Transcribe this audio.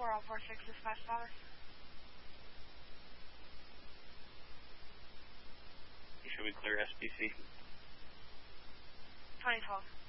4 all 46 dispatch status. You should be clear SPC. 2012.